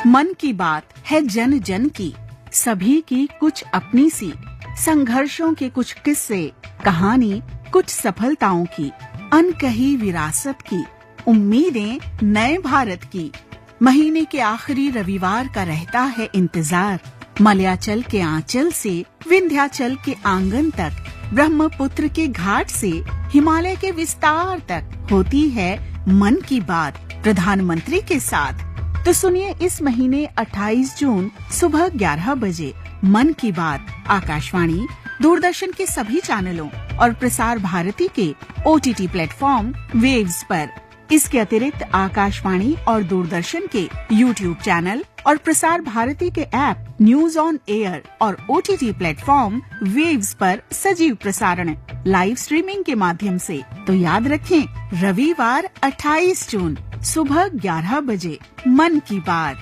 मन की बात है जन जन की, सभी की कुछ अपनी सी, संघर्षों के कुछ किस्से, कहानी कुछ सफलताओं की, अनकही विरासत की, उम्मीदें नए भारत की। महीने के आखिरी रविवार का रहता है इंतजार, मलयाचल के आंचल से विंध्याचल के आंगन तक, ब्रह्मपुत्र के घाट से हिमालय के विस्तार तक होती है मन की बात प्रधानमंत्री के साथ। तो सुनिए इस महीने 28 जून सुबह 11 बजे मन की बात आकाशवाणी, दूरदर्शन के सभी चैनलों और प्रसार भारती के OTT प्लेटफॉर्म वेव्स पर। इसके अतिरिक्त आकाशवाणी और दूरदर्शन के YouTube चैनल और प्रसार भारती के ऐप न्यूज ऑन एयर और OTT प्लेटफॉर्म वेव्स पर सजीव प्रसारण लाइव स्ट्रीमिंग के माध्यम से। तो याद रखें, रविवार 28 जून सुबह 11 बजे मन की बात।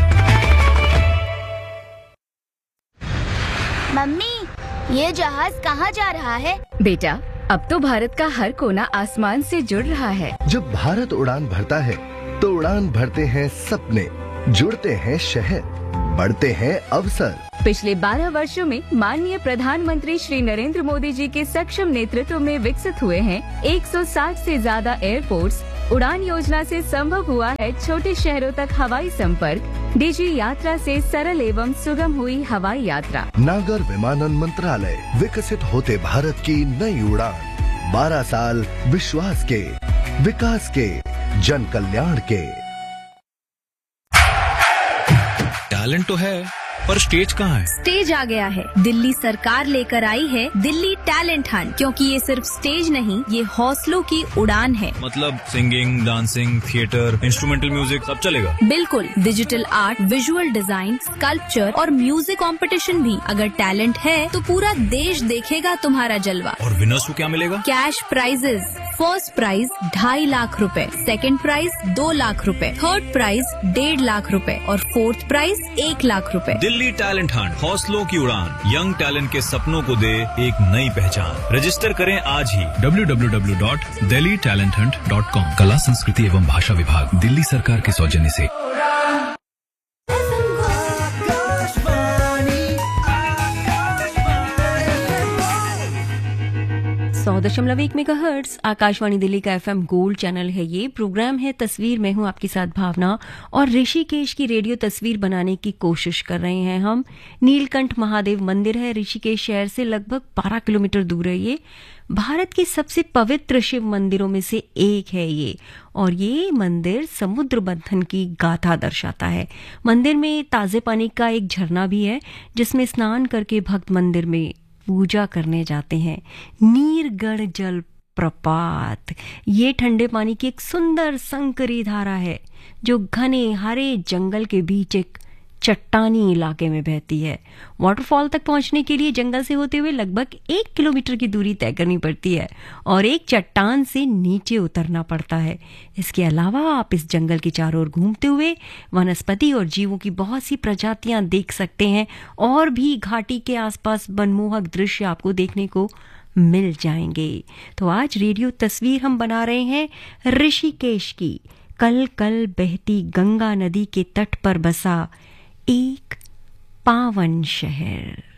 मम्मी, ये जहाज कहाँ जा रहा है? बेटा, अब तो भारत का हर कोना आसमान से जुड़ रहा है। जब भारत उड़ान भरता है तो उड़ान भरते हैं सपने, जुड़ते हैं शहर, बढ़ते हैं अवसर। पिछले 12 वर्षों में माननीय प्रधानमंत्री श्री नरेंद्र मोदी जी के सक्षम नेतृत्व में विकसित हुए हैं 160 से ज्यादा एयरपोर्ट्स। उड़ान योजना से संभव हुआ है छोटे शहरों तक हवाई संपर्क। डीजी यात्रा से सरल एवं सुगम हुई हवाई यात्रा। नागर विमानन मंत्रालय, विकसित होते भारत की नई उड़ान। 12 साल विश्वास के, विकास के, जन कल्याण के। टैलेंट तो है, पर स्टेज कहाँ है? स्टेज आ गया है। दिल्ली सरकार लेकर आई है दिल्ली टैलेंट हंट, क्योंकि ये सिर्फ स्टेज नहीं, ये हौसलों की उड़ान है। मतलब singing, dancing, theatre, instrumental music सब चलेगा? बिल्कुल, digital art, visual design, sculpture और म्यूजिक कंपटीशन भी। अगर टैलेंट है तो पूरा देश देखेगा तुम्हारा जलवा। और विनर्स को क्या मिलेगा? Cash prices. First prize 2.5 lakh रुपए, सेकंड प्राइज 2 लाख रुपए, थर्ड प्राइज 1.5 लाख रुपए और फोर्थ प्राइज 1 लाख रुपए। दिल्ली टैलेंट हंट, हौसलों की उड़ान, यंग टैलेंट के सपनों को दे एक नई पहचान। रजिस्टर करें आज ही www.delhitalenthunt.com। कला, संस्कृति एवं भाषा विभाग, दिल्ली सरकार के सौजन्य से। 100.1 मेगाहर्ट्ज आकाशवाणी दिल्ली का FM गोल्ड चैनल है। ये प्रोग्राम है तस्वीर। मैं हूं आपके साथ भावना, और ऋषिकेश की रेडियो तस्वीर बनाने की कोशिश कर रहे हैं हम। नीलकंठ महादेव मंदिर है ऋषिकेश शहर से लगभग 12 किलोमीटर दूर है। ये भारत के सबसे पवित्र शिव मंदिरों में से एक है ये, और ये मंदिर समुद्र मंथन की गाथा दर्शाता है। मंदिर में ताजे पानी का एक झरना भी है, जिसमें स्नान करके भक्त मंदिर में पूजा करने जाते हैं। नीरगढ़ जल प्रपात, ये ठंडे पानी की एक सुंदर संकरी धारा है जो घने हरे जंगल के बीच एक चट्टानी इलाके में बहती है। वाटरफॉल तक पहुंचने के लिए जंगल से होते हुए लगभग 1 किलोमीटर की दूरी तय करनी पड़ती है और एक चट्टान से नीचे उतरना पड़ता है। इसके अलावा आप इस जंगल के चारों ओर घूमते हुए वनस्पति और जीवों की बहुत सी प्रजातियां देख सकते हैं, और भी घाटी के आसपास मनमोहक दृश्य आपको देखने को मिल जाएंगे। तो आज रेडियो तस्वीर हम बना रहे हैं ऋषिकेश की। कल कल बहती गंगा नदी के तट पर बसा एक पावन शहर।